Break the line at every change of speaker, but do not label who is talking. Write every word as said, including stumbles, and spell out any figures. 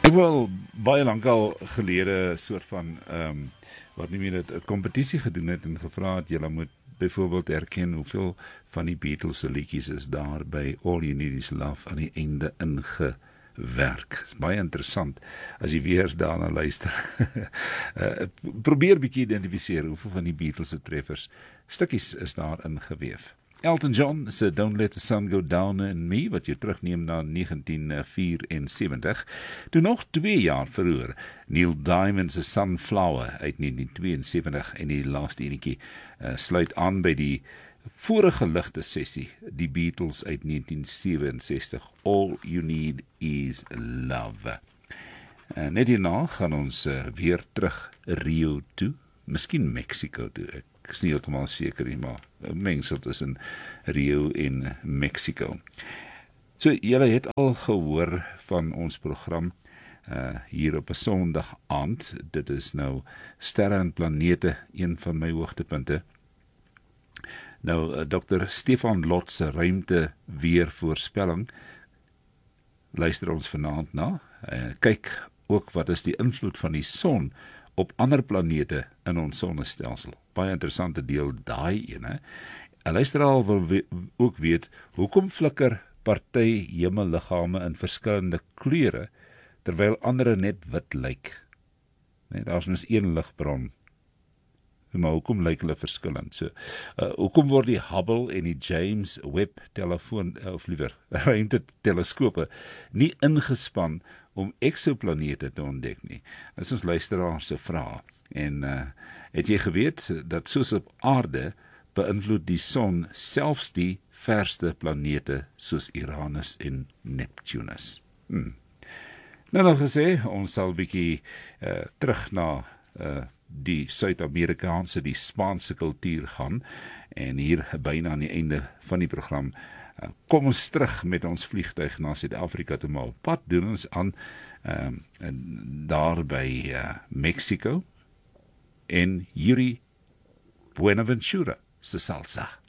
Ek wil baie lank al gelede soort van um, wat nie meer 'n kompetisie gedoen het en gevra het julle moet byvoorbeeld erken hoeveel van die Beatles se liedjies is daar by All You Need Is Love aan die einde ingewerk. Is baie interessant as jy weer daarna luister. uh, probeer bietjie identifiseer hoeveel van die Beatles se treffers stukkies is daar ingeweef. Elton John se Don't Let the Sun Go Down in Me, wat jy terugneem na negentien vierensewentig. Toe nog twee jaar vroeër, Neil Diamond se Sunflower uit negentien tweeënsewentig en die laaste enetjie uh, sluit aan by die vorige ligte sessie, die Beatles uit negentien sewenses-tig, All You Need Is Love. Uh, net hierna gaan ons uh, weer terug Rio toe, miskien Mexico toe, ek Ek is nie heeltemal seker nie, maar mengsel tussen Rio en Mexico. So, julle het al gehoor van ons program uh, hier op 'n Sondag aand. Dit is nou Sterre en Planete, een van my hoogtepunte. Nou, uh, dokter Stefan Lot se ruimte weervoorspelling luister ons vanaand na. Uh, kyk ook wat is die invloed van die son op ander planete in ons sonnestelsel. Baie interessante deel daai ene. 'n Luisteraar wil we, ook weet, hoekom flikker party hemelliggame in verskillende kleure, terwyl ander net wit lyk? Nee, daar is mens een ligbron. Maar hoekom lyk hulle verskillend? So, uh, hoekom word die Hubble en die James Webb telefoon, of liewer, ruimteteleskope nie ingespan om eksoplanete te ontdek nie? Dit is ons luisteraar se vraag. En uh, het jy geweet dat soos op aarde beïnvloed die son selfs die verste planete soos Uranus en Neptunus? Hmm. Nou nog gesê, ons sal bietjie uh, terug na uh, die Suid-Amerikaanse, die Spaanse kultuur gaan, en hier byna aan die einde van die program uh, kom ons terug met ons vliegtuig na Suid-Afrika toe, maar op pad doen ons aan uh, daar by uh, Mexico en Yuri Buenaventura se salsa.